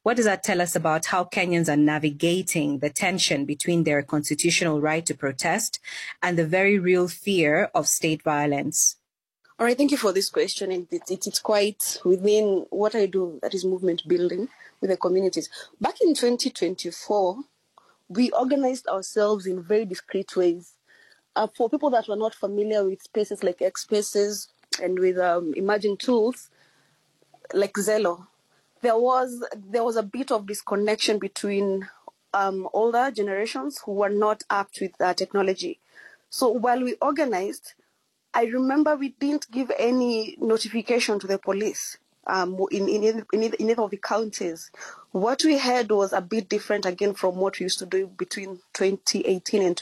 What does that tell us about how Kenyans are navigating the tension between their constitutional right to protest and the very real fear of state violence? All right, thank you for this question. And it's quite within what I do, that is movement building with the communities. Back in 2024, we organized ourselves in very discreet ways. For people that were not familiar with spaces like X Spaces and with emerging tools like Zello, there was a bit of disconnection between older generations who were not apt with technology. So while we organized, I remember we didn't give any notification to the police in either of the counties. What we had was a bit different again from what we used to do between 2018 and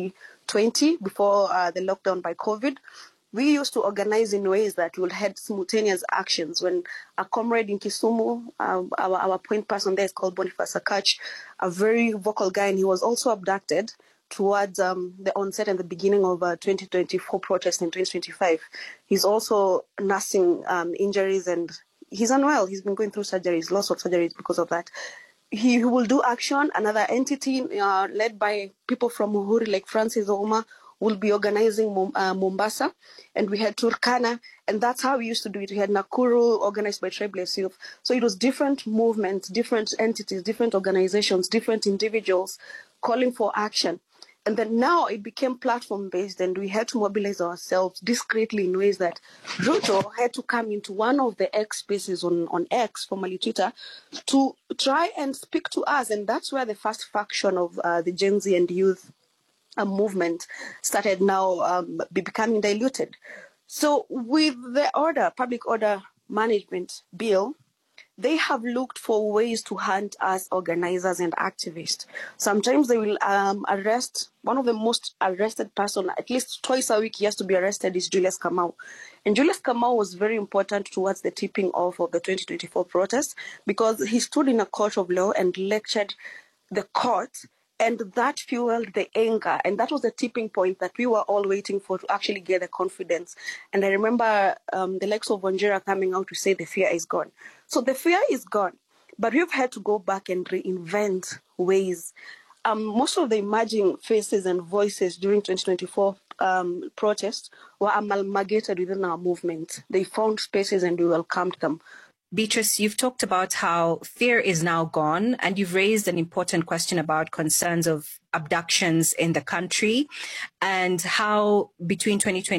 2020 before the lockdown by COVID. We used to organize in ways that would have simultaneous actions. When a comrade in Kisumu, our point person there is called Boniface Sakach, a very vocal guy, and he was also abducted towards the onset and the beginning of 2024 protest in 2025. He's also nursing injuries and he's unwell. He's been going through surgeries, lots of surgeries because of that. He will do action. Another entity led by people from Uhuru, like Francis Ouma, will be organizing Mombasa, and we had Turkana, and that's how we used to do it. We had Nakuru, organized by Tribeless Youth. So it was different movements, different entities, different organizations, different individuals calling for action. And then now it became platform-based, and we had to mobilize ourselves discreetly in ways that Ruto had to come into one of the X spaces on X, formerly Twitter, to try and speak to us. And that's where the first faction of the Gen Z and youth movement started now becoming diluted. So with the public order management bill, they have looked for ways to hunt us organizers and activists. Sometimes they will arrest. One of the most arrested person, at least twice a week he has to be arrested, is Julius Kamau. And Julius Kamau was very important towards the tipping off of the 2024 protests because he stood in a court of law and lectured the court, and that fueled the anger. And that was the tipping point that we were all waiting for to actually get the confidence. And I remember the likes of Wanjira coming out to say the fear is gone. So the fear is gone, but we've had to go back and reinvent ways. Most of the emerging faces and voices during 2024 protests were amalgamated within our movement. They found spaces and we welcomed them. Beatrice, you've talked about how fear is now gone, and you've raised an important question about concerns of abductions in the country and how between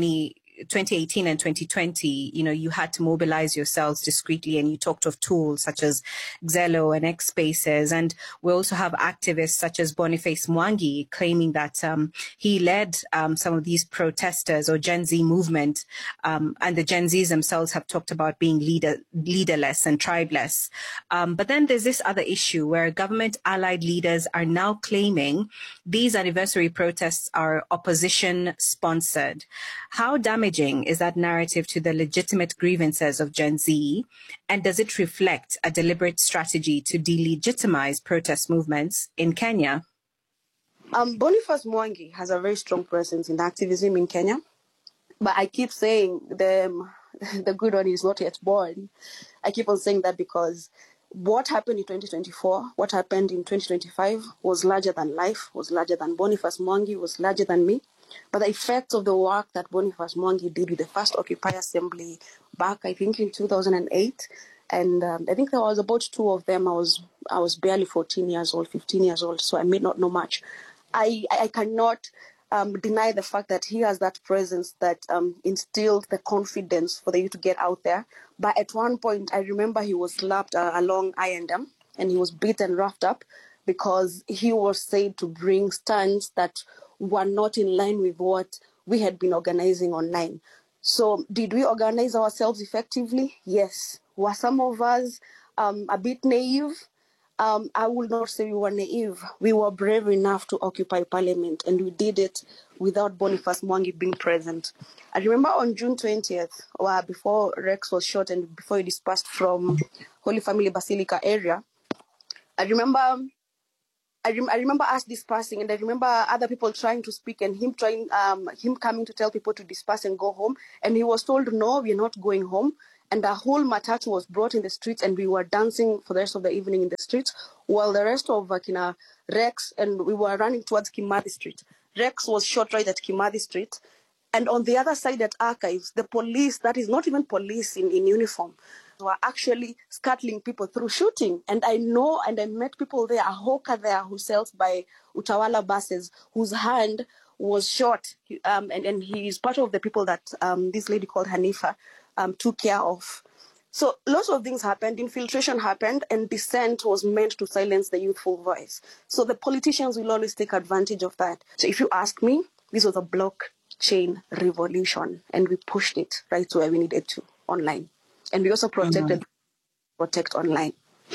2018 and 2020, you had to mobilize yourselves discreetly, and you talked of tools such as Zello and X Spaces. And we also have activists such as Boniface Mwangi claiming that he led some of these protesters or Gen Z movement, and the Gen Zs themselves have talked about being leaderless and tribeless. But then there's this other issue where government allied leaders are now claiming these anniversary protests are opposition sponsored. How damaging is that narrative to the legitimate grievances of Gen Z? And does it reflect a deliberate strategy to delegitimize protest movements in Kenya? Boniface Mwangi has a very strong presence in activism in Kenya. But I keep saying the good one is not yet born. I keep on saying that because what happened in 2024, what happened in 2025 was larger than life, was larger than Boniface Mwangi, was larger than me. But the effects of the work that Boniface Mwangi did with the first Occupy Assembly back, I think, in 2008, and I think there was about two of them. I was barely 14 years old, 15 years old, so I may not know much. I cannot deny the fact that he has that presence that instilled the confidence for the youth to get out there. But at one point, I remember he was slapped along I&M, and he was beaten, roughed up, because he was said to bring stands that were not in line with what we had been organizing online. So did we organize ourselves effectively? Yes. Were some of us a bit naive? I will not say we were naive. We were brave enough to occupy Parliament, and we did it without Boniface Mwangi being present. I remember on June 20th, before Rex was shot and before he dispersed from Holy Family Basilica area, I remember us dispersing, and I remember other people trying to speak and him coming to tell people to disperse and go home. And he was told, no, we're not going home. and a whole matatu was brought in the streets, and we were dancing for the rest of the evening in the streets, while the rest of Rex, and we were running towards Kimathi Street. Rex was shot right at Kimathi Street. And on the other side at Archives, the police, that is not even police in uniform, were actually scuttling people through shooting. And I know, and I met people there, a hawker there who sells by Utawala buses, whose hand was shot. And he is part of the people that this lady called Hanifa took care of. So lots of things happened, infiltration happened, and dissent was meant to silence the youthful voice. So the politicians will always take advantage of that. So if you ask me, this was a blockchain revolution, and we pushed it right to where we needed to, online. And we also protect online.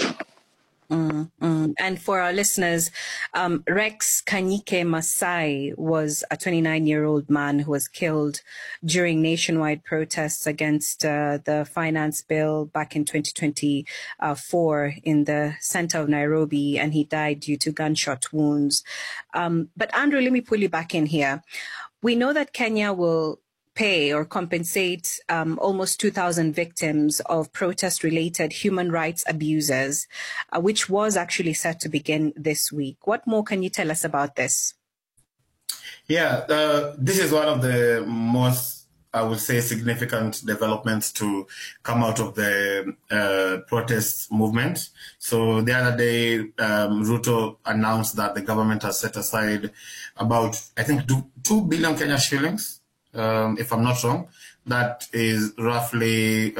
And for our listeners, Rex Kanyike Masai was a 29-year-old man who was killed during nationwide protests against the finance bill back in 2024 in the center of Nairobi, and he died due to gunshot wounds. But Andrew, let me pull you back in here. We know that Kenya will pay or compensate almost 2,000 victims of protest-related human rights abuses, which was actually set to begin this week. What more can you tell us about this? Yeah, this is one of the most, I would say, significant developments to come out of the protest movement. So the other day, Ruto announced that the government has set aside about, I think, 2 billion Kenya shillings, if I'm not wrong. That is roughly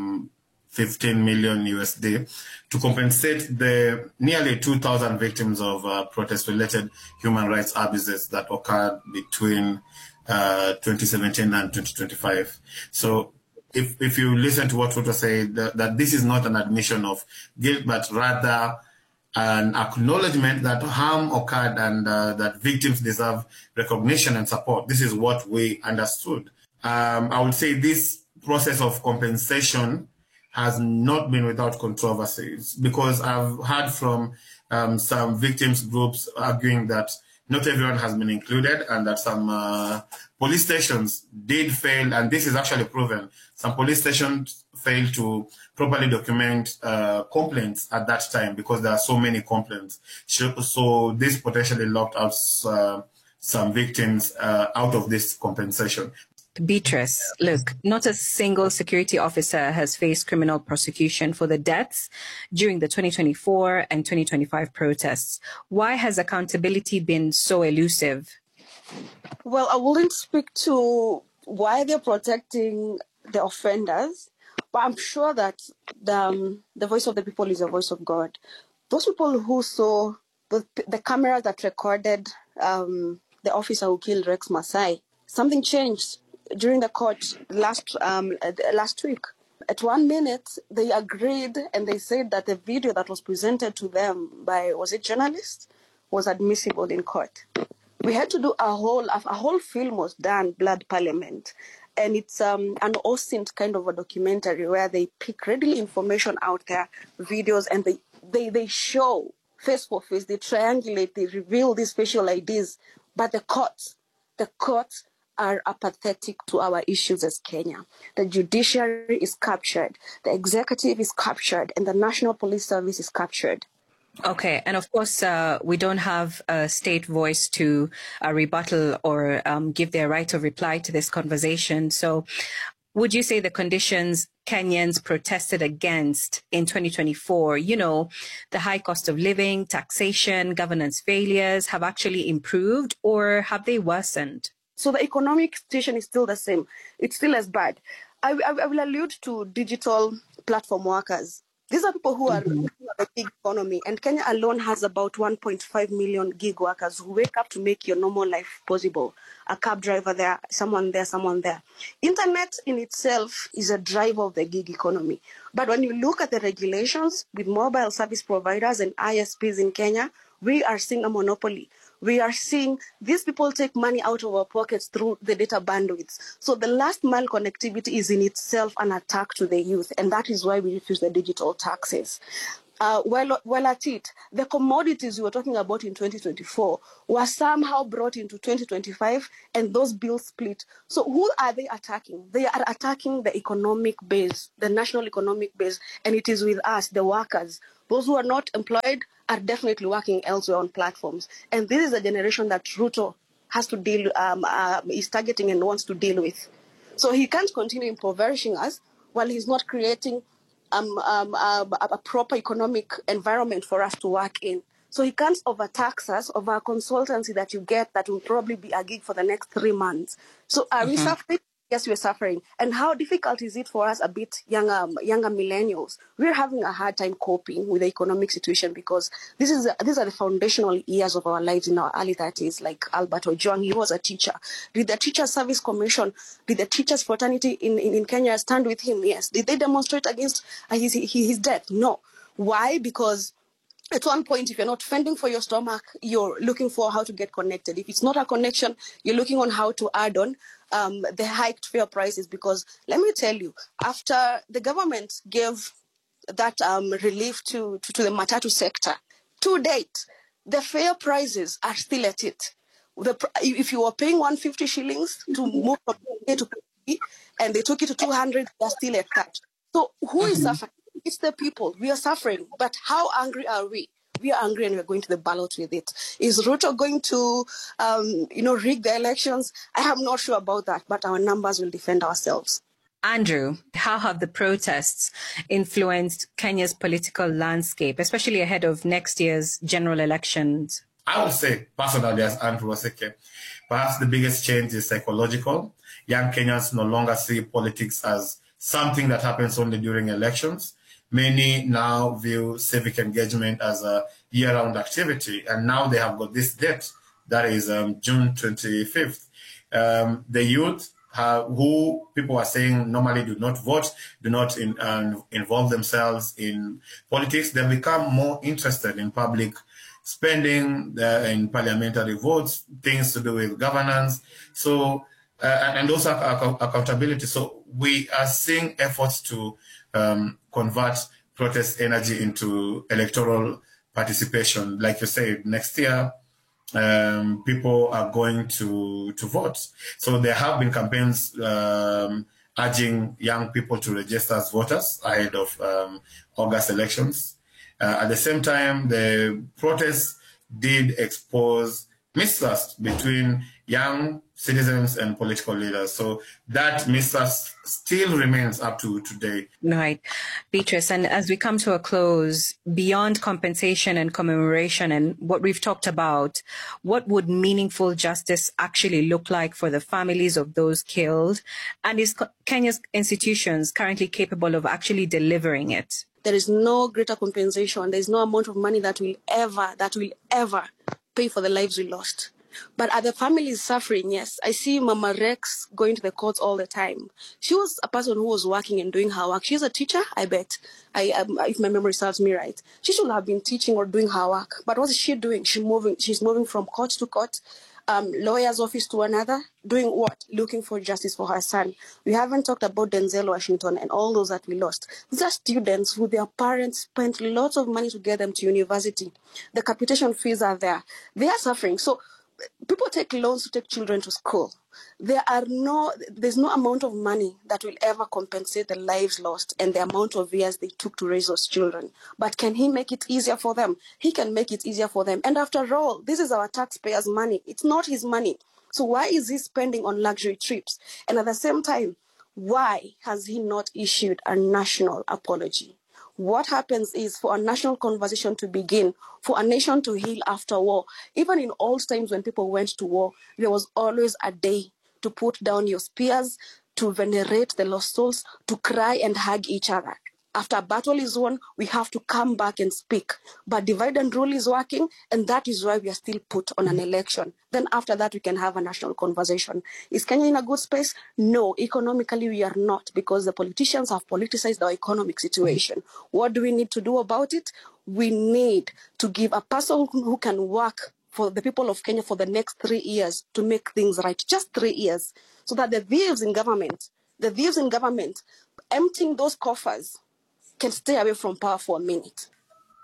15 million USD to compensate the nearly 2,000 victims of protest-related human rights abuses that occurred between 2017 and 2025. So if you listen to what Ruto said, that this is not an admission of guilt, but rather an acknowledgement that harm occurred and that victims deserve recognition and support. This is what we understood. I would say this process of compensation has not been without controversies, because I've heard from some victims groups arguing that not everyone has been included, and that some police stations did fail, and this is actually proven. Some police stations failed to properly document complaints at that time because there are so many complaints. So this potentially locked out some victims out of this compensation. Beatrice, look, not a single security officer has faced criminal prosecution for the deaths during the 2024 and 2025 protests. Why has accountability been so elusive? Well, I wouldn't speak to why they're protecting the offenders, but I'm sure that the voice of the people is the voice of God. Those people who saw the camera that recorded the officer who killed Rex Masai, something changed during the court last week. At 1 minute, they agreed and they said that the video that was presented to them by, was it journalists, was admissible in court. We had to do a whole film was done, Blood Parliament. And it's an OSINT kind of a documentary where they pick readily information out there, videos, and they show face for face, they triangulate, they reveal these facial IDs. But the courts are apathetic to our issues as Kenya. The judiciary is captured, the executive is captured, and the National Police Service is captured. Okay, and of course, we don't have a state voice to rebuttal or give their right of reply to this conversation. So would you say the conditions Kenyans protested against in 2024, the high cost of living, taxation, governance failures, have actually improved, or have they worsened? So the economic situation is still the same. It's still as bad. I will allude to digital platform workers. These are people who are in the gig economy, and Kenya alone has about 1.5 million gig workers who wake up to make your normal life possible. A cab driver there, someone there, someone there. Internet in itself is a driver of the gig economy. But when you look at the regulations with mobile service providers and ISPs in Kenya, we are seeing a monopoly. We are seeing these people take money out of our pockets through the data bandwidths. So the last mile connectivity is in itself an attack to the youth, and that is why we refuse the digital taxes. well at it. The commodities we were talking about in 2024 were somehow brought into 2025, and those bills split. So who are they attacking? They are attacking the economic base, the national economic base, and it is with us, the workers. Those who are not employed are definitely working elsewhere on platforms. And this is a generation that Ruto has to deal, is targeting and wants to deal with. So he can't continue impoverishing us while he's not creating a proper economic environment for us to work in. So he can't overtax us of our consultancy that you get that will probably be a gig for the next 3 months. So are we suffering? Yes, we're suffering. And how difficult is it for us a bit younger millennials? We're having a hard time coping with the economic situation because these are the foundational years of our lives in our early 30s, like Albert Ojwang. He was a teacher. Did the Teachers Service Commission, did the teachers fraternity in Kenya stand with him? Yes. Did they demonstrate against his death? No. Why? Because at one point, if you're not fending for your stomach, you're looking for how to get connected. If it's not a connection, you're looking on how to add on the hiked fuel prices. Because let me tell you, after the government gave that relief to the Matatu sector, to date, the fare prices are still at it. If you were paying 150 shillings to move from A to B, and they took it to 200, they're still at that. So who is suffering? It's the people. We are suffering. But how angry are we? We are angry and we're going to the ballot with it. Is Ruto going to, rig the elections? I am not sure about that, but our numbers will defend ourselves. Andrew, how have the protests influenced Kenya's political landscape, especially ahead of next year's general elections? I would say, personally, as Andrew was saying, perhaps the biggest change is psychological. Young Kenyans no longer see politics as something that happens only during elections. Many now view civic engagement as a year-round activity, and now they have got this date, that is June 25th. The youth, who people are saying normally do not vote, do not involve themselves in politics, they become more interested in public spending, in parliamentary votes, things to do with governance, so and also accountability. So we are seeing efforts to convert protest energy into electoral participation. Like you said, next year, people are going to vote. So there have been campaigns urging young people to register as voters ahead of August elections. At the same time, the protests did expose mistrust between young citizens and political leaders. So that mistrust still remains up to today. Right. Beatrice, and as we come to a close, beyond compensation and commemoration and what we've talked about, what would meaningful justice actually look like for the families of those killed? And is Kenya's institutions currently capable of actually delivering it? There is no greater compensation. There is no amount of money that will ever pay for the lives we lost. But are the families suffering? Yes. I see Mama Rex going to the courts all the time. She was a person who was working and doing her work. She's a teacher, I bet. If my memory serves me right. She should have been teaching or doing her work. But what is she doing? She's moving from court to court, lawyer's office to another, doing what? Looking for justice for her son. We haven't talked about Denzel Washington and all those that we lost. These are students who their parents spent lots of money to get them to university. The capitation fees are there. They are suffering. So people take loans to take children to school. There's no amount of money that will ever compensate the lives lost and the amount of years they took to raise those children. But can he make it easier for them? He can make it easier for them. And after all, this is our taxpayers' money. It's not his money. So why is he spending on luxury trips? And at the same time, why has he not issued a national apology? What happens is for a national conversation to begin, for a nation to heal after war. Even in old times when people went to war, there was always a day to put down your spears, to venerate the lost souls, to cry and hug each other. After a battle is won, we have to come back and speak. But divide and rule is working, and that is why we are still put on an election. Then after that, we can have a national conversation. Is Kenya in a good space? No, economically we are not, because the politicians have politicized our economic situation. What do we need to do about it? We need to give a person who can work for the people of Kenya for the next 3 years to make things right, just 3 years, so that the thieves in government, emptying those coffers, can stay away from power for a minute.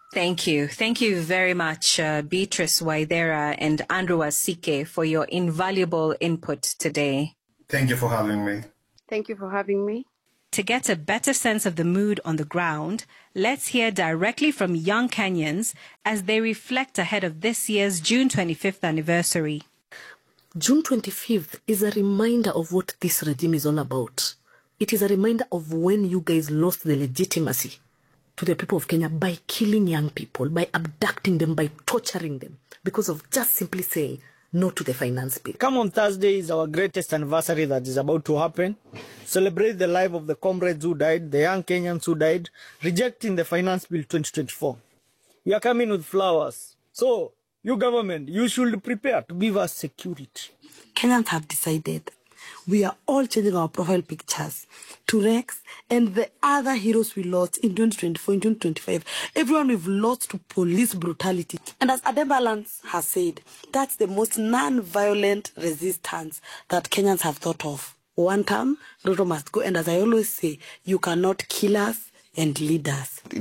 Thank you. Thank you very much, Beatrice Waithera and Andrew Asike, for your invaluable input today. Thank you for having me. Thank you for having me. To get a better sense of the mood on the ground, let's hear directly from young Kenyans as they reflect ahead of this year's June 25th anniversary. June 25th is a reminder of what this regime is all about. It is a reminder of when you guys lost the legitimacy to the people of Kenya by killing young people, by abducting them, by torturing them, because of just simply saying no to the finance bill. Come on Thursday is our greatest anniversary that is about to happen. Celebrate the life of the comrades who died, the young Kenyans who died, rejecting the finance bill 2024. We are coming with flowers. So, you government, you should prepare to give us security. Kenyans have decided we are all changing our profile pictures to Rex and the other heroes we lost in 2024, in 2025. Everyone we've lost to police brutality. And as Adem Balance has said, that's the most non-violent resistance that Kenyans have thought of. One term, Ruto must go. And as I always say, you cannot kill us and lead us. In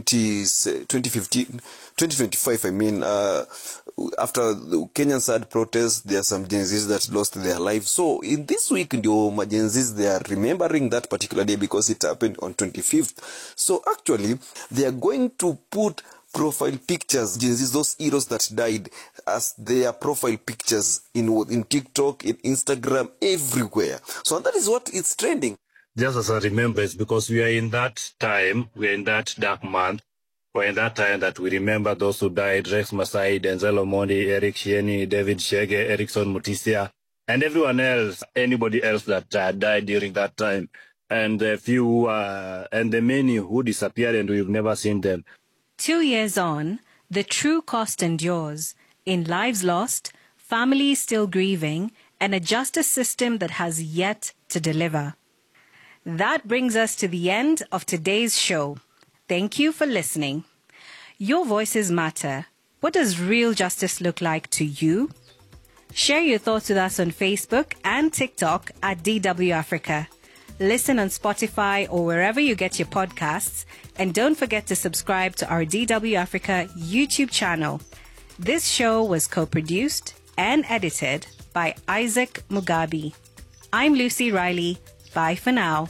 2025, after the Kenyans had protests, there are some Gen Zs that lost their lives. So in this week, the Gen Zs, they are remembering that particular day because it happened on 25th. So actually, they are going to put profile pictures, Gen Zs, those heroes that died, as their profile pictures in TikTok, in Instagram, everywhere. So that is what is trending. Just as a remembrance, because we are in that time, we are in that dark month, we're in that time that we remember those who died, Rex Masai, Denzel Omondi, Eric Shieni, David Shege, Erickson Mutisia, and everyone else, anybody else that died during that time, and the few, and the many who disappeared and we've never seen them. 2 years on, the true cost endures in lives lost, families still grieving, and a justice system that has yet to deliver. That brings us to the end of today's show. Thank you for listening. Your voices matter. What does real justice look like to you? Share your thoughts with us on Facebook and TikTok at DW Africa. Listen on Spotify or wherever you get your podcasts. And don't forget to subscribe to our DW Africa YouTube channel. This show was co-produced and edited by Isaac Mugabi. I'm Lucy Riley. Bye for now.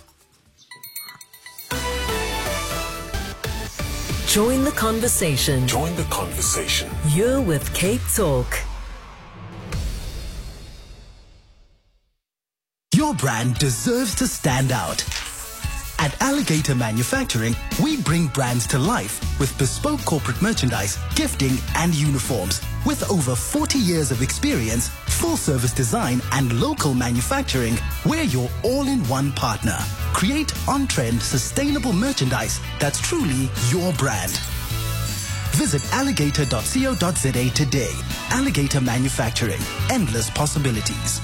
Join the conversation. Join the conversation. You're with Cape Talk. Your brand deserves to stand out. At Alligator Manufacturing, we bring brands to life with bespoke corporate merchandise, gifting, and uniforms. With over 40 years of experience, full-service design, and local manufacturing, we're your all-in-one partner. Create on-trend, sustainable merchandise that's truly your brand. Visit alligator.co.za today. Alligator Manufacturing. Endless possibilities.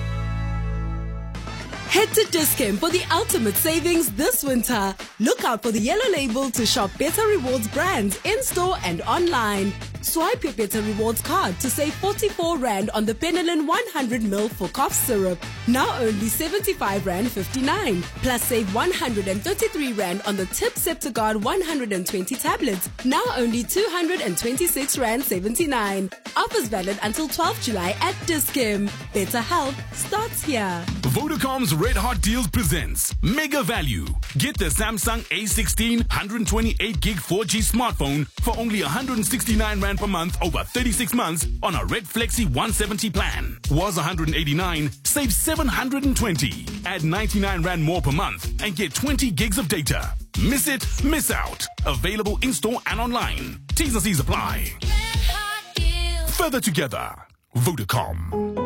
Head to Dis-Chem for the ultimate savings this winter. Look out for the yellow label to shop Better Rewards brands in-store and online. Swipe your Better Rewards card to save 44 Rand on the Penilyn 100ml for cough syrup. Now only 75 Rand 59. Plus save 133 Rand on the Tip Septiguard 120 tablets. Now only 226 Rand 79. Offers valid until 12 July at Dis-Chem. Better health starts here. Vodacom's Red Hot Deals presents Mega Value. Get the Samsung A16 128 gig 4G smartphone for only 169 Rand per month over 36 months on a Red Flexi 170 plan. Was 189, save 720. Add 99 Rand more per month and get 20 gigs of data. Miss it, miss out. Available in-store and online. T's and C's apply. Further together. Vodacom.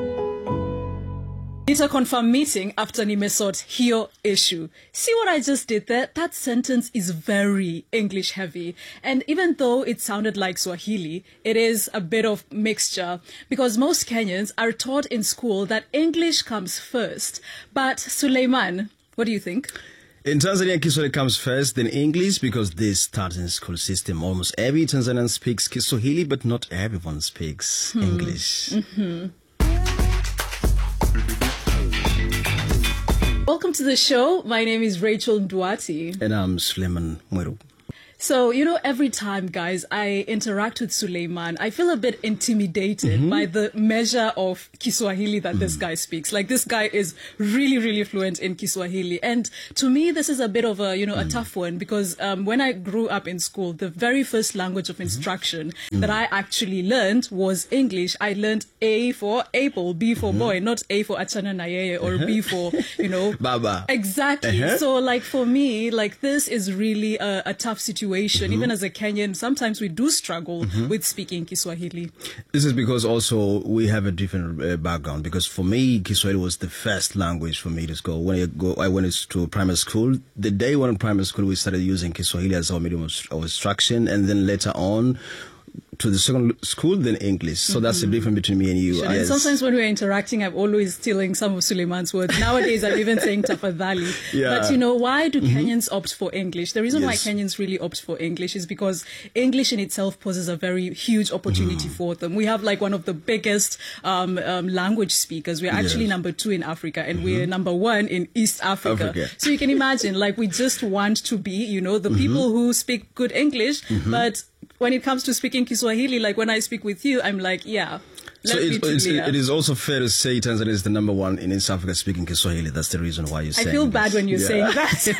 Confirm meeting after nimesort hiyo issue. See what I just did there? That sentence is very English heavy. And even though it sounded like Swahili, it is a bit of mixture because most Kenyans are taught in school that English comes first. But Suleiman, what do you think? In Tanzania, Kiswahili comes first, then English, because this starts in the school system. Almost every Tanzanian speaks Kiswahili, but not everyone speaks English. Mm-hmm. Welcome to the show. My name is Rachel Nduati. And I'm Suleiman Mweru. So, every time, guys, I interact with Suleiman, I feel a bit intimidated by the measure of Kiswahili that this guy speaks. Like, this guy is really, really fluent in Kiswahili. And to me, this is a bit of a, a tough one because when I grew up in school, the very first language of instruction that I actually learned was English. I learned A for apple, B for boy, not A for achana na yeye or B for, Baba. Exactly. So, like, for me, like, this is really a tough situation. Even as a Kenyan, sometimes we do struggle with speaking Kiswahili. This is because also we have a different background. Because for me, Kiswahili was the first language for me to go. I went to primary school. The day when in primary school, we started using Kiswahili as our medium of instruction, and then later on to the second school, then English. So that's the difference between me and you. And sometimes when we're interacting, I'm always stealing some of Suleiman's words. Nowadays, I'm even saying tafadhali. Yeah. But why do Kenyans opt for English? The reason why Kenyans really opt for English is because English in itself poses a very huge opportunity for them. We have like one of the biggest language speakers. We're actually number 2 in Africa, and we're number 1 in East Africa. So you can imagine, like, we just want to be, the people who speak good English, but when it comes to speaking Kiswahili, like when I speak with you, I'm like, yeah. So it is also fair to say Tanzania is the number 1 in East Africa speaking Kiswahili. That's the reason why you're saying I feel bad when you're saying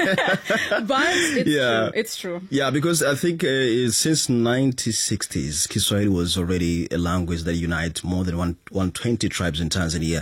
that. But it's true. It's true. Yeah, because I think since 1960s, Kiswahili was already a language that unites more than 120 tribes in Tanzania.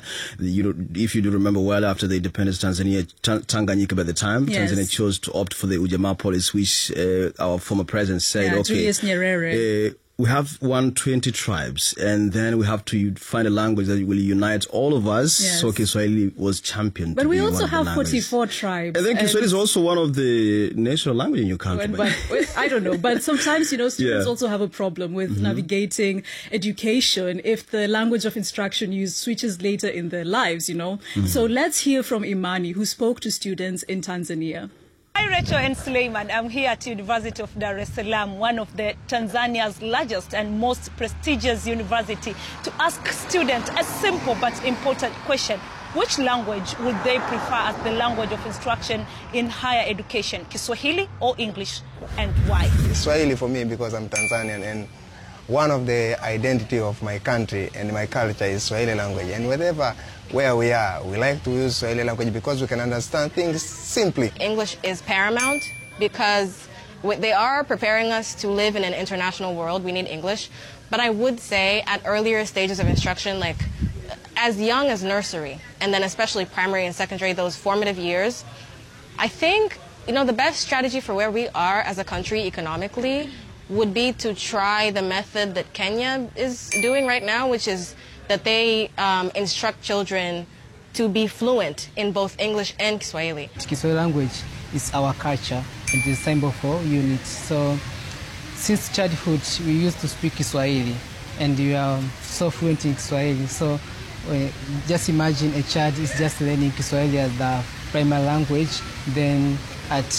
If you do remember well, after the independence of Tanzania, Tanganyika by the time, Tanzania chose to opt for the Ujamaa policy, which our former president said, Julius Nyerere. We have 120 tribes, and then we have to find a language that will unite all of us. Yes. So Kiswahili was championed. But we also have 44 tribes. And then Kiswahili is also one of the national languages in your country. But I don't know. But sometimes, students also have a problem with navigating education if the language of instruction used switches later in their lives, So let's hear from Imani, who spoke to students in Tanzania. Hi, Rachel and Suleiman. I'm here at University of Dar es Salaam, one of the Tanzania's largest and most prestigious university, to ask students a simple but important question. Which language would they prefer as the language of instruction in higher education, Kiswahili or English, and why? Kiswahili for me because I'm Tanzanian, and one of the identity of my country and my culture is Swahili language. And where we are, we like to use Swahili language because we can understand things simply. English is paramount because they are preparing us to live in an international world. We need English. But I would say at earlier stages of instruction, like as young as nursery, and then especially primary and secondary, those formative years, I think, the best strategy for where we are as a country economically would be to try the method that Kenya is doing right now, which is that they instruct children to be fluent in both English and Kiswahili. Kiswahili language is our culture and is a symbol for unity. So since childhood, we used to speak Kiswahili, and we are so fluent in Kiswahili. So just imagine a child is just learning Kiswahili as the primary language, then at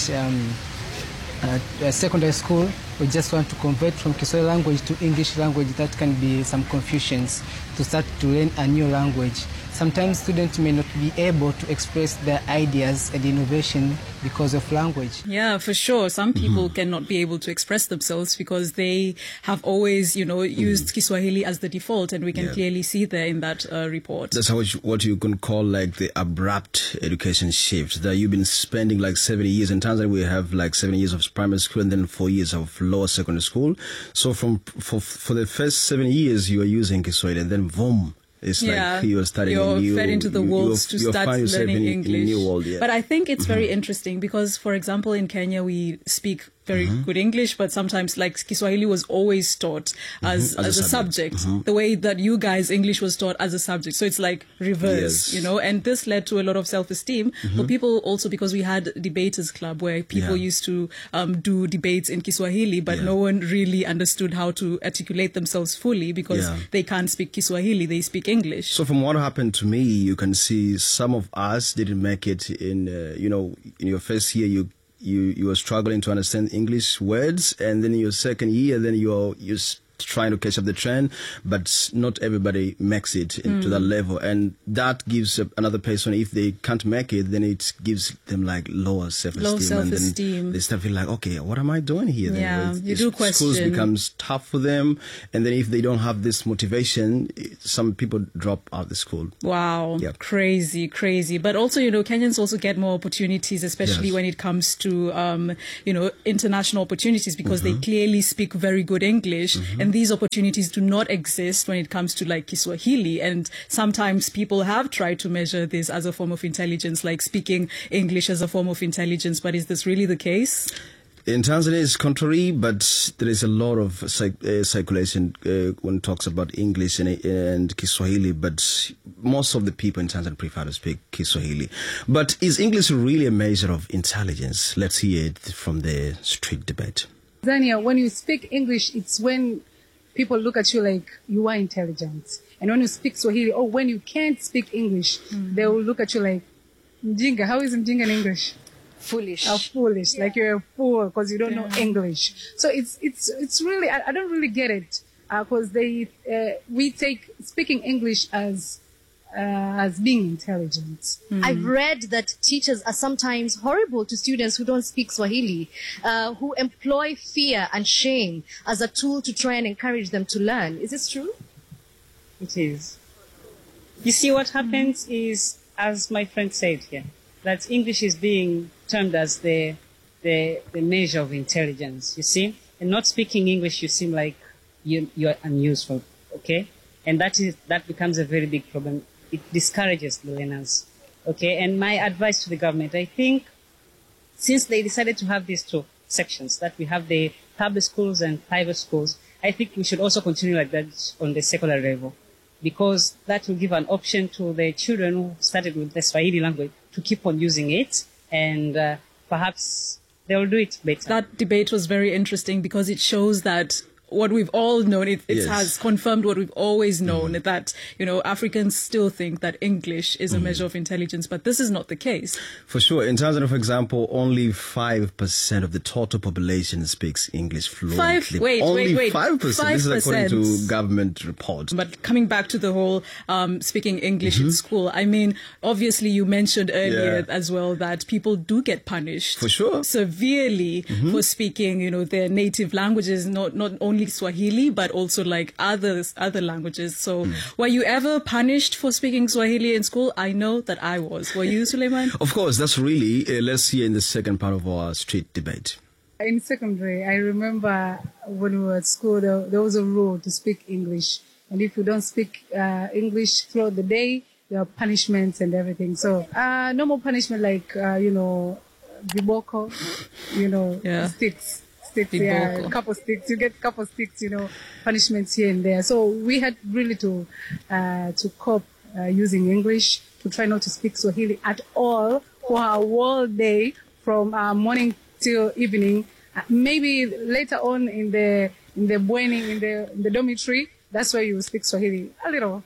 secondary school, we just want to convert from Kiswahili language to English language. That can be some confusions to start to learn a new language. Sometimes students may not be able to express their ideas and innovation because of language. Yeah, for sure. Some people cannot be able to express themselves because they have always, used Kiswahili as the default, and we can clearly see there in that report. That's what you can call like the abrupt education shift. That you've been spending like 70 years. In Tanzania, we have like 7 years of primary school and then 4 years of lower secondary school. So for the first 7 years, you are using Kiswahili, and then boom. It's like you're studying you're fed into the world to start learning English. In a new world, But I think it's very interesting because, for example, in Kenya, we speak very good English, but sometimes like Kiswahili was always taught as a subject, the way that you guys English was taught as a subject. So it's like reverse, and this led to a lot of self-esteem for people also because we had Debaters Club where people used to do debates in Kiswahili, but no one really understood how to articulate themselves fully because they can't speak Kiswahili, they speak English. So from what happened to me, you can see some of us didn't make it in, in your first year, you were struggling to understand English words, and then in your second year, then you trying to catch up the trend, but not everybody makes it into that level. And that gives another person, if they can't make it, then it gives them like lower self-esteem. And then they start feeling like, okay, what am I doing here? Yeah, you do question. Schools becomes tough for them. And then if they don't have this motivation, some people drop out of the school. Wow. Yeah. Crazy. But also, Kenyans also get more opportunities, especially when it comes to, international opportunities, because they clearly speak very good English. And these opportunities do not exist when it comes to like Kiswahili. And sometimes people have tried to measure this as a form of intelligence, like speaking English as a form of intelligence. But is this really the case? In Tanzania, it's contrary, but there is a lot of circulation when it talks about English and Kiswahili, but most of the people in Tanzania prefer to speak Kiswahili. But is English really a measure of intelligence? Let's hear it from the street debate. Tanzania, when you speak English, it's when people look at you like you are intelligent. And when you speak Swahili, or when you can't speak English, they will look at you like, Mjinga. How is Mjinga in English? Foolish. Foolish, like you're a fool because you don't know English. So it's really, I don't really get it, because we take speaking English as being intelligent. I've read that teachers are sometimes horrible to students who don't speak Swahili, who employ fear and shame as a tool to try and encourage them to learn. Is this true? It is. You see, what happens is, as my friend said here, that English is being termed as the measure of intelligence, you see? And not speaking English, you seem like you're unuseful, okay? And that becomes a very big problem. It discourages the learners, okay? And my advice to the government, I think, since they decided to have these two sections, that we have the public schools and private schools, I think we should also continue like that on the secondary level, because that will give an option to the children who started with the Swahili language to keep on using it, and perhaps they will do it better. That debate was very interesting because it shows that what we've all known, it has confirmed what we've always known, that, Africans still think that English is a measure of intelligence, but this is not the case. For sure. In Tanzania, for example, only 5% of the total population speaks English fluently. Only 5%. This is according to government reports. But coming back to the whole speaking English in school, I mean, obviously you mentioned earlier as well that people do get punished. For sure. Severely for speaking, their native languages, not only Swahili, but also like other languages. So were you ever punished for speaking Swahili in school? I know that I was. Were you, Suleiman? Of course, that's really, let's hear in the second part of our street debate. In secondary, I remember when we were at school, there was a rule to speak English. And if you don't speak English throughout the day, there are punishments and everything. So normal punishment like, viboko, sticks. A couple sticks. You get a couple sticks, punishments here and there. So we had really to cope using English, to try not to speak Swahili at all for a whole day from morning till evening. Maybe later on in the bweni, in the dormitory, that's where you speak Swahili a little.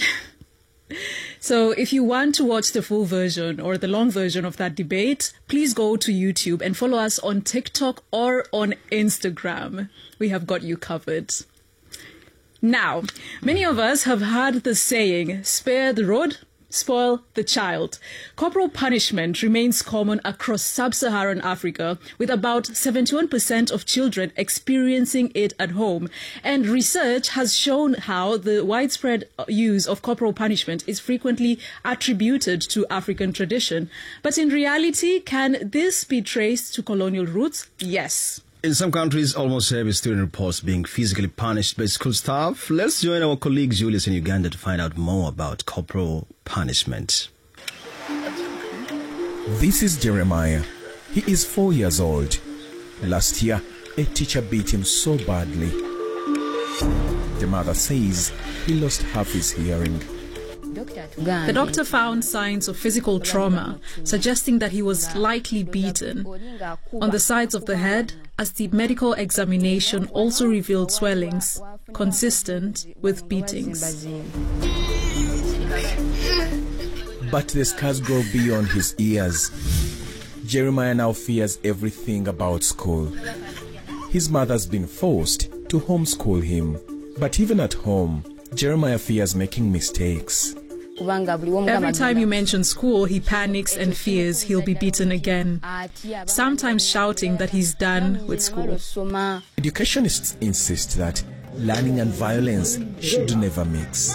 So if you want to watch the full version or the long version of that debate, please go to YouTube and follow us on TikTok or on Instagram. We have got you covered. Now, many of us have heard the saying, spare the rod, spoil the child. Corporal punishment remains common across sub-Saharan Africa, with about 71% of children experiencing it at home. And research has shown how the widespread use of corporal punishment is frequently attributed to African tradition. But in reality, can this be traced to colonial roots? Yes. In some countries, almost every student reports being physically punished by school staff. Let's join our colleague Julius in Uganda to find out more about corporal punishment. This is Jeremiah. He is 4 years old. Last year, a teacher beat him so badly. The mother says he lost half his hearing. The doctor found signs of physical trauma, suggesting that he was slightly beaten on the sides of the head, as the medical examination also revealed swellings consistent with beatings. But the scars grow beyond his ears. Jeremiah now fears everything about school. His mother's been forced to homeschool him. But even at home, Jeremiah fears making mistakes. Every time you mention school, he panics and fears he'll be beaten again, sometimes shouting that he's done with school. Educationists insist that learning and violence should never mix.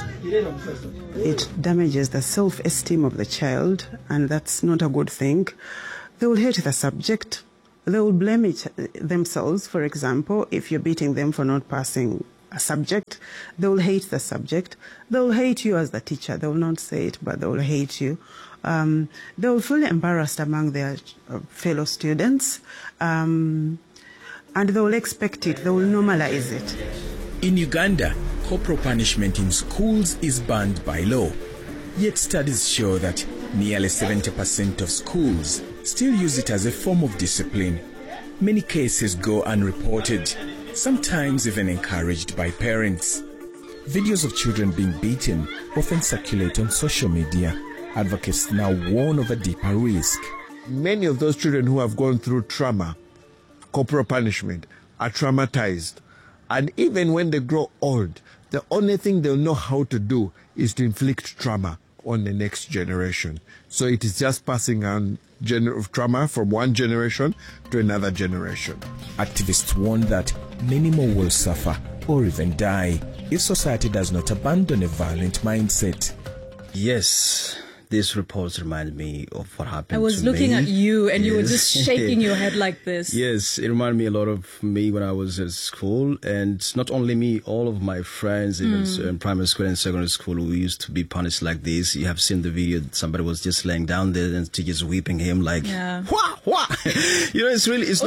It damages the self-esteem of the child, and that's not a good thing. They will hate the subject. They will blame themselves. For example, if you're beating them for not passing a subject, they will hate the subject. They will hate you as the teacher. They will not say it, but they will hate you. They will feel embarrassed among their fellow students, and they will expect it. They will normalize it. In Uganda, corporal punishment in schools is banned by law. Yet studies show that nearly 70% of schools still use it as a form of discipline. Many cases go unreported, sometimes even encouraged by parents. Videos of children being beaten often circulate on social media. Advocates now warn of a deeper risk. Many of those children who have gone through trauma, corporal punishment, are traumatized. And even when they grow old, the only thing they'll know how to do is to inflict trauma on the next generation. So it is just passing on trauma from one generation to another generation. Activists warn that many more will suffer or even die if society does not abandon a violent mindset. Yes, these reports remind me of what happened to me. I was looking at you and you were just shaking your head like this. Yes, it reminded me a lot of me when I was at school. And not only me, all of my friends, even in primary school and secondary school, we used to be punished like this. You have seen the video, somebody was just laying down there and the teachers weeping him like, wah, wah. You know, it's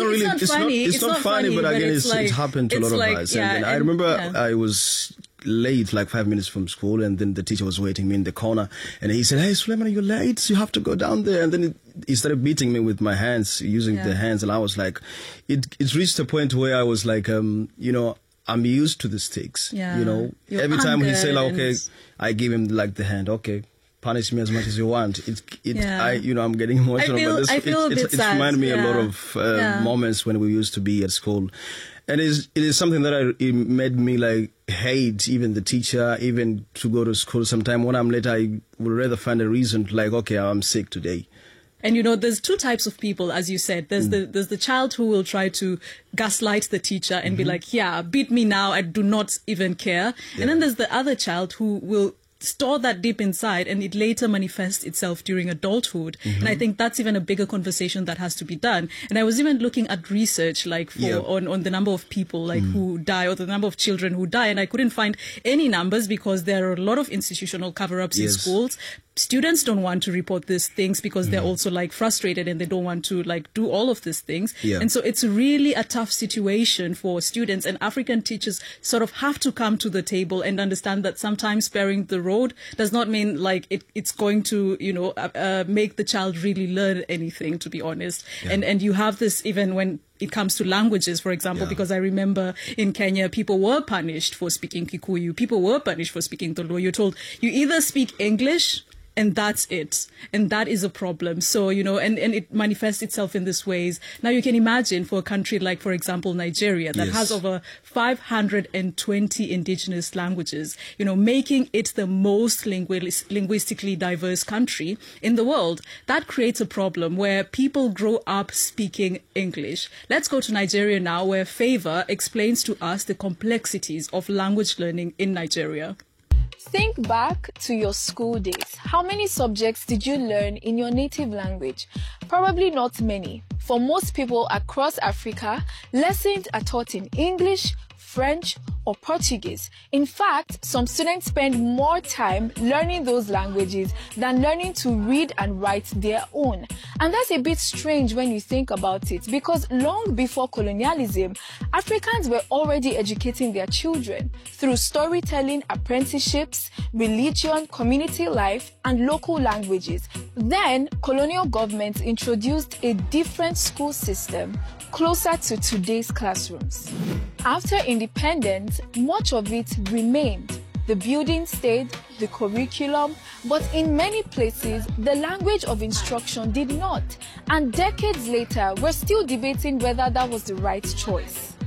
not funny, but again, it happened to a lot of us. And I remember I was late, like 5 minutes from school, and then the teacher was waiting me in the corner, and he said, "Hey, Suleiman, you're late, you have to go down there." And then he started beating me with my hands, using the hands, and I was like, it reached a point where I was like, you know, I'm used to the sticks. You know, every time he said, like, okay, I give him like the hand, okay, punish me as much as you want. I'm getting emotional, but it reminded me a lot of moments when we used to be at school. And it is something that it made me like hate even the teacher, even to go to school. Sometime when I'm late, I would rather find a reason to like, okay, I'm sick today. And you know, there's two types of people, as you said. There's the child who will try to gaslight the teacher and be like, yeah, beat me now, I do not even care. And then there's the other child who will store that deep inside and it later manifests itself during adulthood. And I think that's even a bigger conversation that has to be done. And I was even looking at research like on the number of people like who die, or the number of children who die, and I couldn't find any numbers because there are a lot of institutional cover-ups in schools. Students don't want to report these things because they're also like frustrated and they don't want to like do all of these things. And so it's really a tough situation for students, and African teachers sort of have to come to the table and understand that sometimes sparing the road does not mean like it's going to, you know, make the child really learn anything, to be honest. And you have this even when it comes to languages, for example, because I remember in Kenya, people were punished for speaking Kikuyu. People were punished for speaking Tolo. You're told you either speak English and that's it. And that is a problem. So, you know, and it manifests itself in these ways. Now you can imagine for a country like, for example, Nigeria, that has over 520 indigenous languages, you know, making it the most linguistically diverse country in the world. That creates a problem where people grow up speaking English. Let's go to Nigeria now, where Favor explains to us the complexities of language learning in Nigeria. Think back to your school days. How many subjects did you learn in your native language? Probably not many. For most people across Africa, lessons are taught in English, French, or Portuguese. In fact, some students spend more time learning those languages than learning to read and write their own. And that's a bit strange when you think about it, because long before colonialism, Africans were already educating their children through storytelling, apprenticeships, religion, community life, and local languages. Then, colonial governments introduced a different school system closer to today's classrooms. After independence, much of it remained. The building stayed, the curriculum, but in many places, the language of instruction did not. And decades later, we're still debating whether that was the right choice.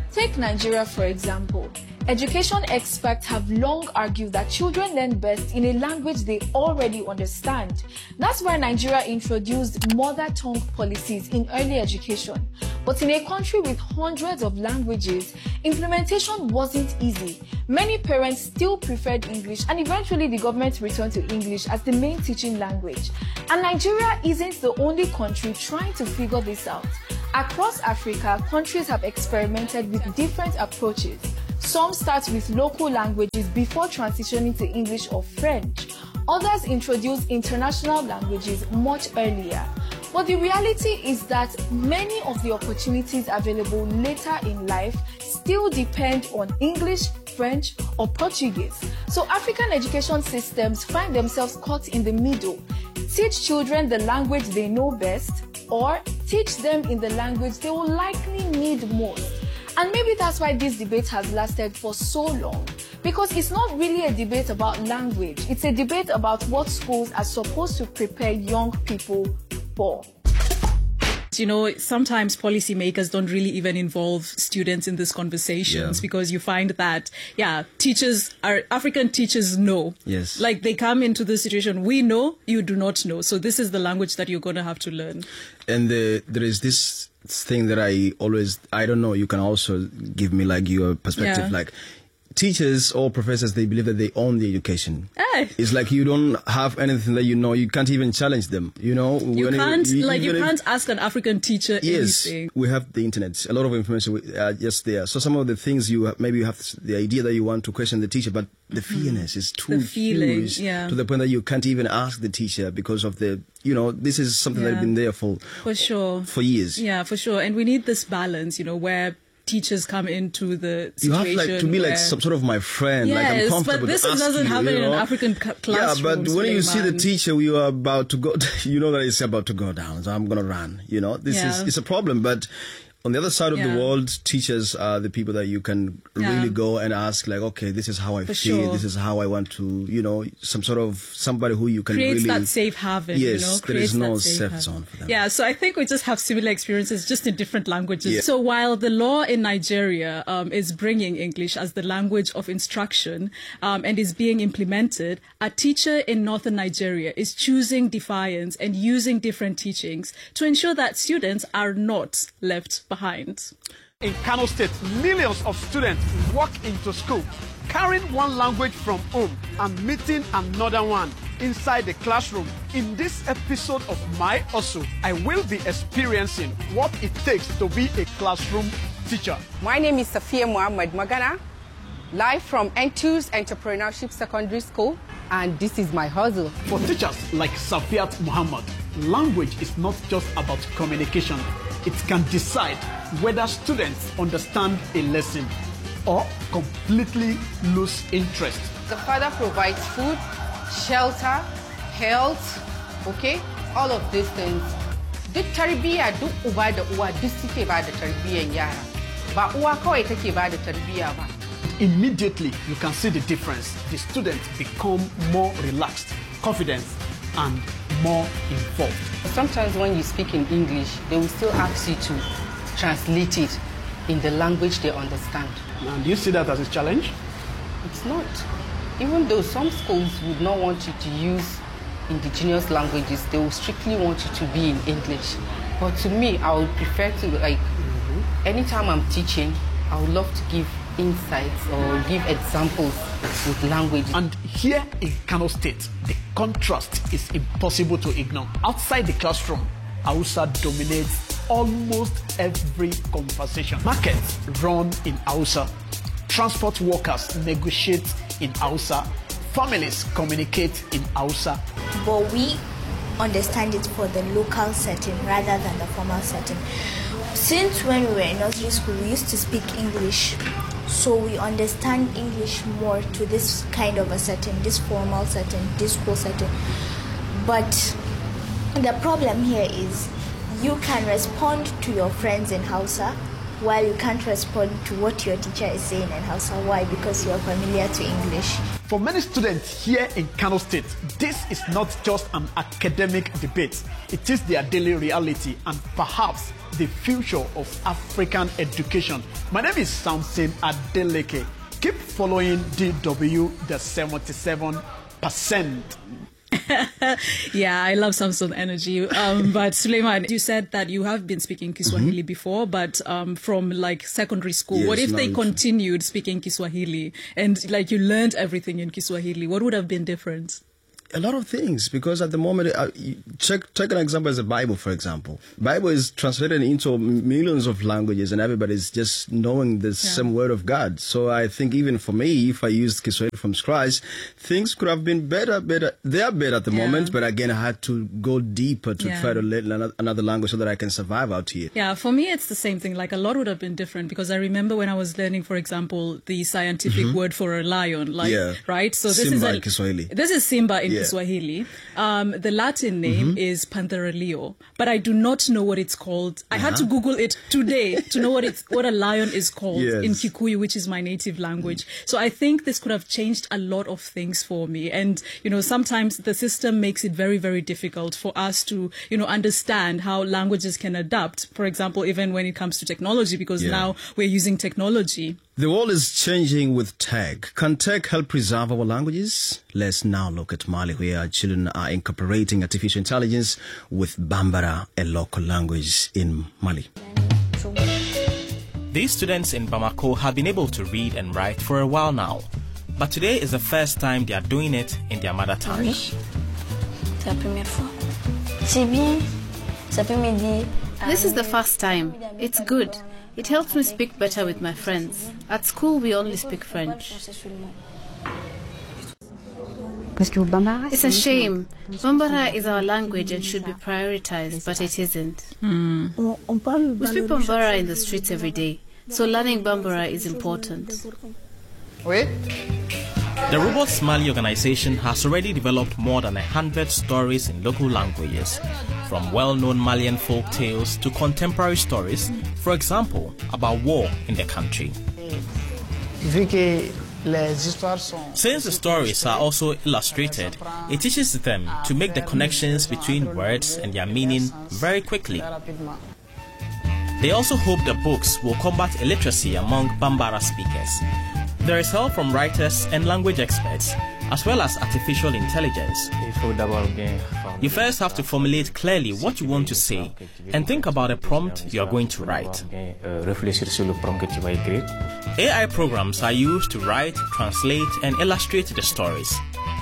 Take Nigeria, for example. Education experts have long argued that children learn best in a language they already understand. That's why Nigeria introduced mother tongue policies in early education. But in a country with hundreds of languages, implementation wasn't easy. Many parents still preferred English, and eventually the government returned to English as the main teaching language. And Nigeria isn't the only country trying to figure this out. Across Africa, countries have experimented with different approaches. Some start with local languages before transitioning to English or French. Others introduce international languages much earlier. But the reality is that many of the opportunities available later in life still depend on English, French, or Portuguese. So African education systems find themselves caught in the middle. Teach children the language they know best, or teach them in the language they will likely need most. And maybe that's why this debate has lasted for so long. Because it's not really a debate about language. It's a debate about what schools are supposed to prepare young people for. You know, sometimes policymakers don't really even involve students in these conversations because you find that, African teachers know. Yes. Like they come into the situation, we know, you do not know. So this is the language that you're going to have to learn. And there is this thing that I don't know, you can also give me like your perspective. Yeah. Like teachers or professors, they believe that they own the education. It's like you don't have anything that you know. You can't even challenge them. You know, you can't ask an African teacher anything. Yes, we have the internet. A lot of information just there. So some of the things you have the idea that you want to question the teacher, but the fearness is too huge to the point that you can't even ask the teacher because of the. You know, this is something that's been there for sure for years. Yeah, for sure. And we need this balance. You know, where teachers come into the situation. You have to be like some sort of my friend. Yes, like I'm comfortable but this doesn't happen in an African classroom. Yeah, but when you see the teacher, you are about to go. You know that it's about to go down. So I'm gonna run. You know, it's a problem. But on the other side of the world, teachers are the people that you can really go and ask, like, okay, this is how I feel. Sure. This is how I want to, you know, somebody who you can creates really that safe haven. Yes, you know? there is no safe zone for them. Yeah, so I think we just have similar experiences, just in different languages. Yeah. So while the law in Nigeria is bringing English as the language of instruction and is being implemented, a teacher in northern Nigeria is choosing defiance and using different teachings to ensure that students are not left behind. In Kano State, millions of students walk into school carrying one language from home and meeting another one inside the classroom. In this episode of My Hustle, I will be experiencing what it takes to be a classroom teacher. My name is Safia Muhammad Magana, live from Enthuse Entrepreneurship Secondary School, and this is My Hustle. For teachers like Safiat Muhammad, language is not just about communication. It can decide whether students understand a lesson or completely lose interest. The father provides food, shelter, health, okay? All of these things. Duk tarbiyya duk uba da uwa duk suke ba da tarbiyyan yara. Ba uwa kawai take ba da tarbiyya ba. Immediately, you can see the difference. The students become more relaxed, confident, and more involved. Sometimes when you speak in English, they will still ask you to translate it in the language they understand. And do you see that as a challenge? It's not. Even though some schools would not want you to use indigenous languages, they will strictly want you to be in English. But to me, I would prefer to, anytime I'm teaching, I would love to give insights or give examples with language. And here in Kano State, the contrast is impossible to ignore. Outside the classroom, Hausa dominates almost every conversation. Markets run in Hausa. Transport workers negotiate in Hausa. Families communicate in Hausa. But we understand it for the local setting rather than the formal setting. Since when we were in nursery school, we used to speak English. So we understand English more to this kind of a setting, this formal setting, this school setting. But the problem here is you can respond to your friends in Hausa, while you can't respond to what your teacher is saying in Hausa. Why? Because you are familiar to English. For many students here in Kano State, this is not just an academic debate. It is their daily reality and perhaps the future of African education. My name is Samson Adeleke. Keep following DW, the 77%. Yeah, I love Samsung energy. But Suleiman, you said that you have been speaking Kiswahili before, but from like secondary school. Yes, what if they continued speaking Kiswahili and like you learned everything in Kiswahili? What would have been different? A lot of things, because at the moment, take an example as the Bible, for example. Bible is translated into millions of languages and everybody's just knowing the same word of God. So I think even for me, if I used Kiswahili from scratch, things could have been better. They are better at the moment, but again, I had to go deeper to try to learn another language so that I can survive out here. Yeah, for me, it's the same thing. Like a lot would have been different because I remember when I was learning, for example, the scientific word for a lion, like, right? So this Simba in Kiswahili. This is Simba in Kiswahili. The Latin name is Panthera leo, but I do not know what it's called. I had to Google it today to know what a lion is called in Kikuyu, which is my native language. So I think this could have changed a lot of things for me. And, you know, sometimes the system makes it very, very difficult for us to, you know, understand how languages can adapt. For example, even when it comes to technology, because now we're using technology. The world is changing with tech. Can tech help preserve our languages? Let's now look at Mali, where children are incorporating artificial intelligence with Bambara, a local language in Mali. These students in Bamako have been able to read and write for a while now. But today is the first time they are doing it in their mother tongue. This is the first time. It's good. It helps me speak better with my friends. At school, we only speak French. It's a shame. Bambara is our language and should be prioritized, but it isn't. We speak Bambara in the streets every day, so learning Bambara is important. The Robots Mali organization has already developed more than 100 stories in local languages, from well-known Malian folk tales to contemporary stories, for example, about war in the country. Since the stories are also illustrated, it teaches them to make the connections between words and their meaning very quickly. They also hope the books will combat illiteracy among Bambara speakers. There is help from writers and language experts, as well as artificial intelligence. You first have to formulate clearly what you want to say and think about a prompt you are going to write. AI programs are used to write, translate, and illustrate the stories.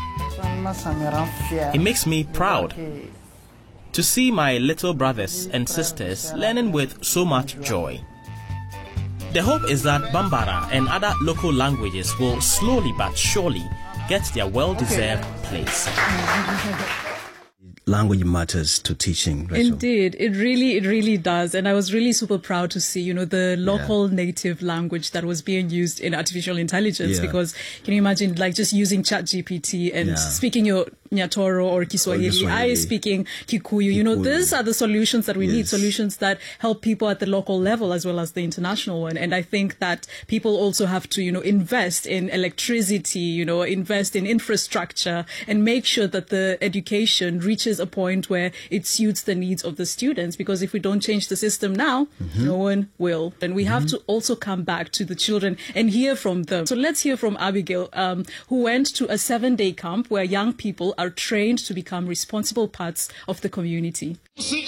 It makes me proud to see my little brothers and sisters learning with so much joy. The hope is that Bambara and other local languages will slowly but surely get their well-deserved place. Language matters to teaching. Rachel. Indeed, it really does. And I was really super proud to see, you know, the local native language that was being used in artificial intelligence. Because can you imagine like just using ChatGPT and speaking your Nyatoro or Kiswahili, I speaking Kikuyu. You know, these are the solutions that we need, solutions that help people at the local level as well as the international one. And I think that people also have to, you know, invest in electricity, you know, invest in infrastructure and make sure that the education reaches a point where it suits the needs of the students. Because if we don't change the system now, no one will. And we have to also come back to the children and hear from them. So let's hear from Abigail, who went to a 7-day camp where young people are trained to become responsible parts of the community.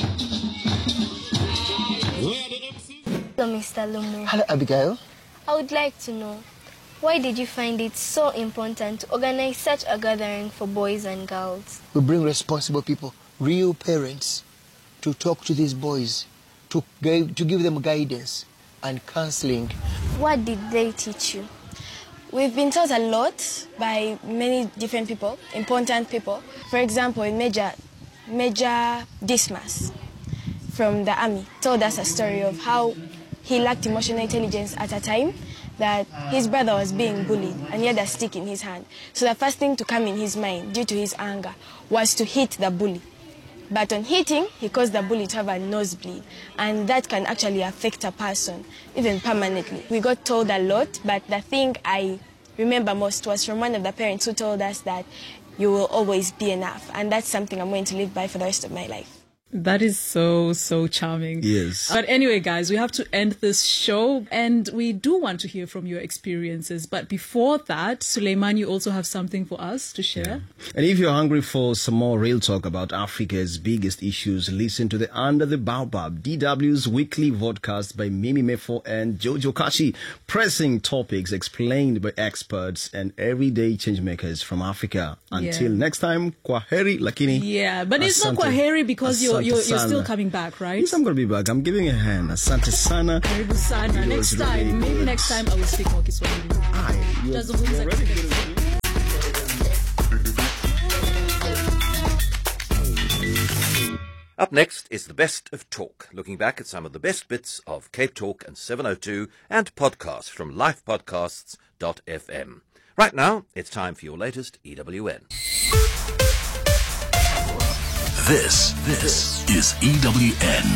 Hello, Mr. Lumu. Hello, Abigail. I would like to know, why did you find it so important to organize such a gathering for boys and girls? We bring responsible people, real parents, to talk to these boys, to give them guidance and counseling. What did they teach you? We've been taught a lot by many different people, important people. For example, Major Dismas from the army told us a story of how he lacked emotional intelligence at a time that his brother was being bullied and he had a stick in his hand. So the first thing to come in his mind due to his anger was to hit the bully. But on hitting, he caused the bully to have a nosebleed, and that can actually affect a person, even permanently. We got told a lot, but the thing I remember most was from one of the parents who told us that you will always be enough, and that's something I'm going to live by for the rest of my life. That is so charming. Yes. But anyway, guys, we have to end this show, and we do want to hear from your experiences. But before that, Suleiman, you also have something for us to share. Yeah. And if you're hungry for some more real talk about Africa's biggest issues, listen to the Under the Baobab, DW's weekly vodcast by Mimi Mefo and Jojo Kachi, pressing topics explained by experts and everyday changemakers from Africa. Until next time, kwaheri, lakini. Yeah, but it's not kwaheri because you're still coming back, right? Yes, I'm going to be back. I'm giving a hand. Asante sana. Karibu sana. Next time, maybe next time I will speak more Kiswahili. Up next is the best of talk, looking back at some of the best bits of Cape Talk and 702 and podcasts from lifepodcasts.fm. Right now, it's time for your latest EWN. This is EWN.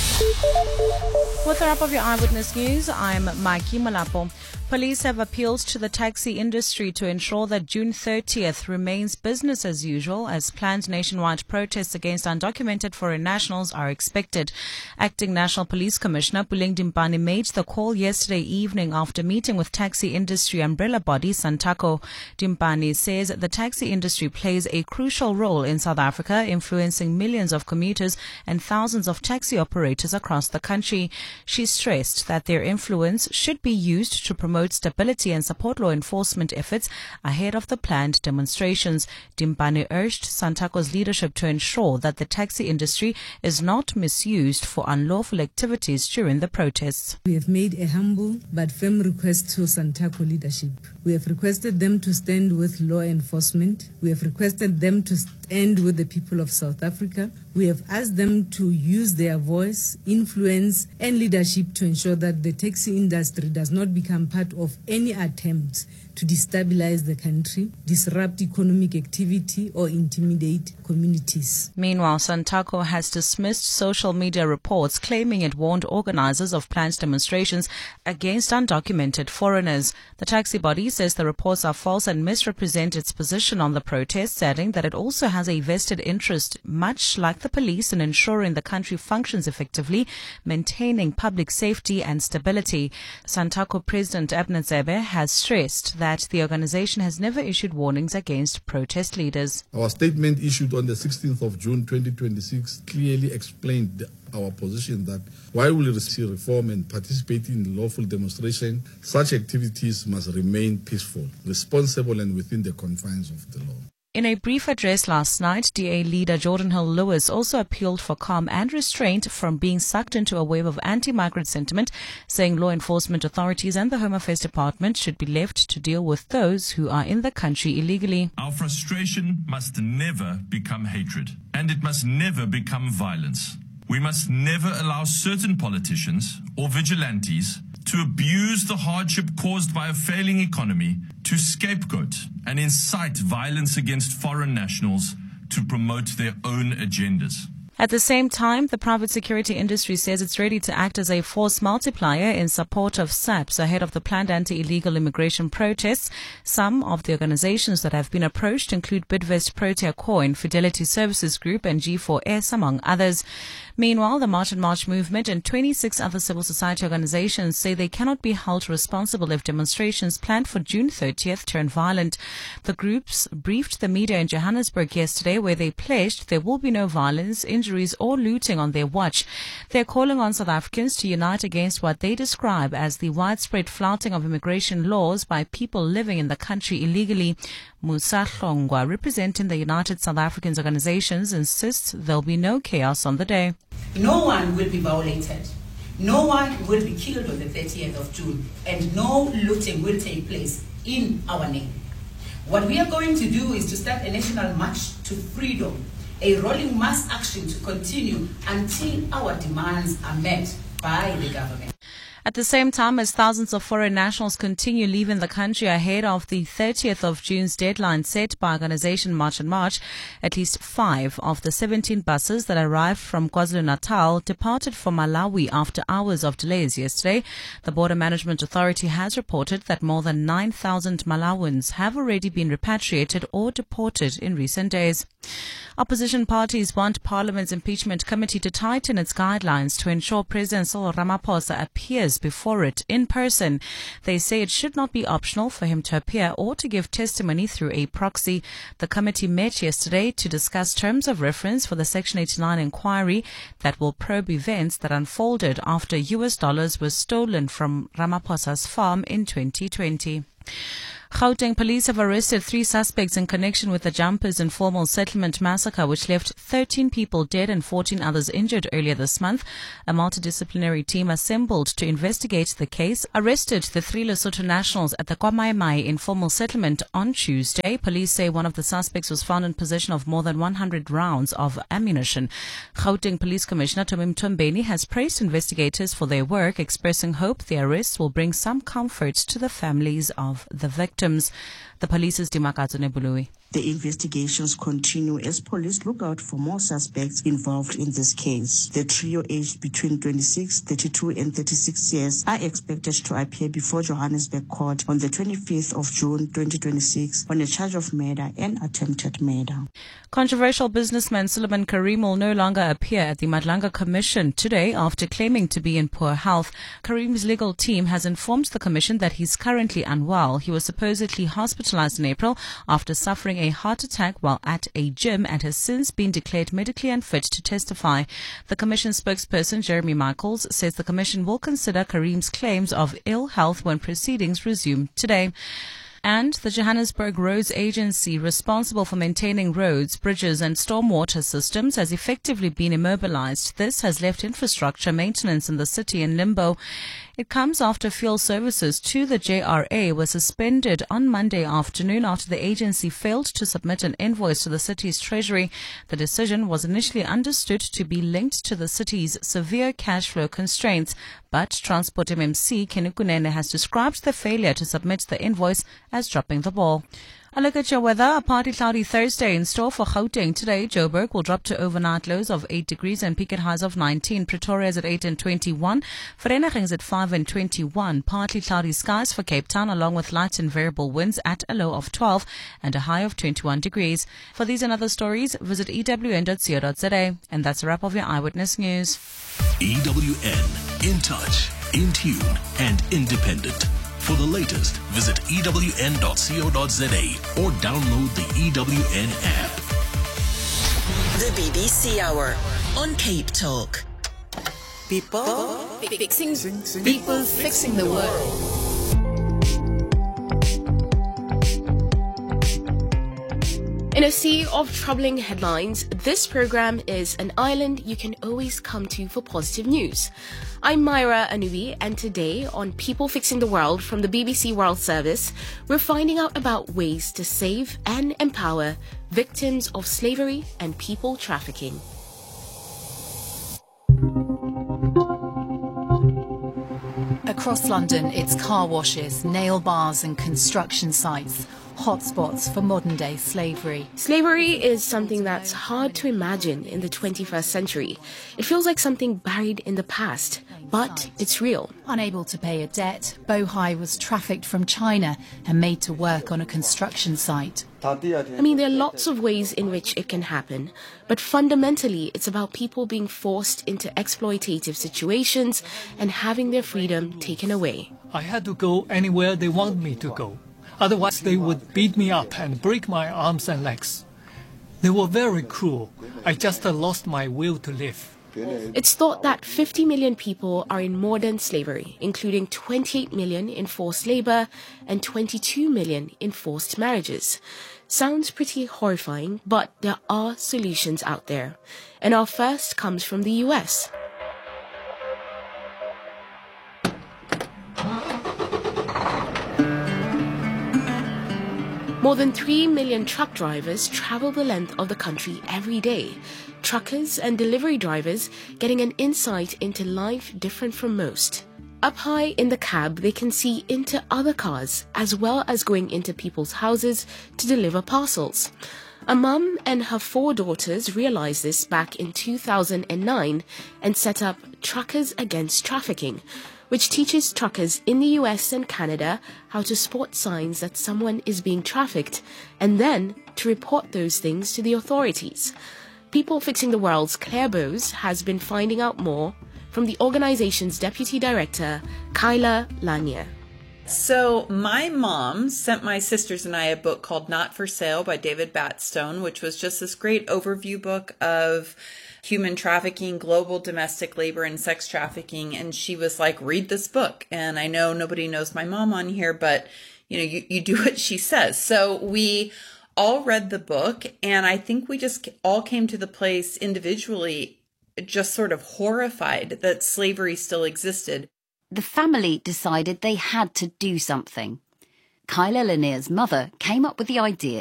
With the wrap of your Eyewitness News, I'm Mikey Malapo. Police have appealed to the taxi industry to ensure that June 30th remains business as usual as planned nationwide protests against undocumented foreign nationals are expected. Acting National Police Commissioner Puleng Dimpane made the call yesterday evening after meeting with taxi industry umbrella body Santaco. Dimpane says the taxi industry plays a crucial role in South Africa, influencing millions of commuters and thousands of taxi operators across the country. She stressed that their influence should be used to promote stability and support law enforcement efforts ahead of the planned demonstrations. Dimpane urged Santaco's leadership to ensure that the taxi industry is not misused for unlawful activities during the protests. We have made a humble but firm request to Santaco leadership. We have requested them to stand with law enforcement. We have requested them to stand with the people of South Africa. We have asked them to use their voice, influence, and leadership to ensure that the taxi industry does not become part of any attempts to destabilize the country, disrupt economic activity, or intimidate communities. Meanwhile, Santaco has dismissed social media reports claiming it warned organizers of planned demonstrations against undocumented foreigners. The taxi body says the reports are false and misrepresent its position on the protests, adding that it also has a vested interest, much like the police, in ensuring the country functions effectively, maintaining public safety and stability. Santaco President Abner Zebe has stressed that the organization has never issued warnings against protest leaders. Our statement issued on the 16th of June 2026 clearly explained our position that while we see reform and participate in lawful demonstration, such activities must remain peaceful, responsible, and within the confines of the law. In a brief address last night, DA leader Jordan Hill Lewis also appealed for calm and restraint from being sucked into a wave of anti-migrant sentiment, saying law enforcement authorities and the Home Affairs Department should be left to deal with those who are in the country illegally. Our frustration must never become hatred, and it must never become violence. We must never allow certain politicians or vigilantes to abuse the hardship caused by a failing economy to scapegoat and incite violence against foreign nationals to promote their own agendas. At the same time, the private security industry says it's ready to act as a force multiplier in support of SAPS ahead of the planned anti-illegal immigration protests. Some of the organizations that have been approached include Bidvest Protea Coin, Fidelity Services Group and G4S, among others. Meanwhile, the March and March movement and 26 other civil society organizations say they cannot be held responsible if demonstrations planned for June 30th turn violent. The groups briefed the media in Johannesburg yesterday, where they pledged there will be no violence, injuries or looting on their watch. They're calling on South Africans to unite against what they describe as the widespread flouting of immigration laws by people living in the country illegally. Musa Hlongwa, representing the United South Africans organizations, insists there'll be no chaos on the day. No one will be violated. No one will be killed on the 30th of June, and no looting will take place in our name. What we are going to do is to start a national march to freedom, a rolling mass action to continue until our demands are met by the government. At the same time, as thousands of foreign nationals continue leaving the country ahead of the 30th of June's deadline set by Organization March and March, at least 5 of the 17 buses that arrived from KwaZulu-Natal departed for Malawi after hours of delays yesterday. The Border Management Authority has reported that more than 9,000 Malawians have already been repatriated or deported in recent days. Opposition parties want Parliament's impeachment committee to tighten its guidelines to ensure President Cyril Ramaphosa appears before it in person. They say it should not be optional for him to appear or to give testimony through a proxy. The committee met yesterday to discuss terms of reference for the Section 89 inquiry that will probe events that unfolded after US dollars were stolen from Ramaphosa's farm in 2020. Gauteng police have arrested 3 suspects in connection with the Jumpers Informal Settlement massacre, which left 13 people dead and 14 others injured earlier this month. A multidisciplinary team assembled to investigate the case arrested the 3 Lesotho nationals at the KwaMai Informal Settlement on Tuesday. Police say one of the suspects was found in possession of more than 100 rounds of ammunition. Gauteng Police Commissioner Tommy Mtombeni has praised investigators for their work, expressing hope the arrests will bring some comfort to the families of the victims. The police's Dimakato Nebului. The investigations continue as police look out for more suspects involved in this case. The trio aged between 26, 32 and 36 years are expected to appear before Johannesburg Court on the 25th of June 2026 on a charge of murder and attempted murder. Controversial businessman Suleiman Karim will no longer appear at the Madlanga Commission today after claiming to be in poor health. Karim's legal team has informed the Commission that he's currently unwell. He was supposedly hospitalized in April after suffering a heart attack while at a gym and has since been declared medically unfit to testify. The Commission spokesperson Jeremy Michaels says the Commission will consider Karim's claims of ill health when proceedings resume today. And the Johannesburg Roads Agency, responsible for maintaining roads, bridges and stormwater systems, has effectively been immobilized. This has left infrastructure maintenance in the city in limbo. It comes after fuel services to the JRA were suspended on Monday afternoon after the agency failed to submit an invoice to the city's treasury. The decision was initially understood to be linked to the city's severe cash flow constraints, but Transport MMC Kenukunene has described the failure to submit the invoice as dropping the ball. A look at your weather. A partly cloudy Thursday in store for Gauteng today. Joburg will drop to overnight lows of 8 degrees and peak at highs of 19. Pretoria is at 8 and 21. Vereeniging is at 5 and 21. Partly cloudy skies for Cape Town along with light and variable winds at a low of 12 and a high of 21 degrees. For these and other stories, visit ewn.co.za. And that's a wrap of your Eyewitness News. EWN, in touch, in tune and independent. For the latest, visit ewn.co.za or download the EWN app. The BBC Hour on Cape Talk. People fixing the world. In a sea of troubling headlines, this program is an island you can always come to for positive news. I'm Myra Anubi, and today on People Fixing the World from the BBC World Service, we're finding out about ways to save and empower victims of slavery and people trafficking. Across London, it's car washes, nail bars and construction sites. Hotspots for modern-day slavery. Slavery is something that's hard to imagine in the 21st century. It feels like something buried in the past, but it's real. Unable to pay a debt, Bohai was trafficked from China and made to work on a construction site. I mean, there are lots of ways in which it can happen, but fundamentally it's about people being forced into exploitative situations and having their freedom taken away. I had to go anywhere they want me to go. Otherwise, they would beat me up and break my arms and legs. They were very cruel. I just lost my will to live. It's thought that 50 million people are in modern slavery, including 28 million in forced labor and 22 million in forced marriages. Sounds pretty horrifying, but there are solutions out there. And our first comes from the US. More than 3 million truck drivers travel the length of the country every day. Truckers and delivery drivers getting an insight into life different from most. Up high in the cab, they can see into other cars, as well as going into people's houses to deliver parcels. A mum and her 4 daughters realized this back in 2009 and set up Truckers Against Trafficking, which teaches truckers in the US and Canada how to spot signs that someone is being trafficked and then to report those things to the authorities. People Fixing the World's Claire Bowes has been finding out more from the organization's deputy director, Kyla Lanier. So my mom sent my sisters and I a book called Not for Sale by David Batstone, which was just this great overview book of human trafficking, global domestic labor, and sex trafficking. And she was like, read this book. And I know nobody knows my mom on here, but you do what she says. So we all read the book, and I think we just all came to the place individually just sort of horrified that slavery still existed. The family decided they had to do something. Kyla Lanier's mother came up with the idea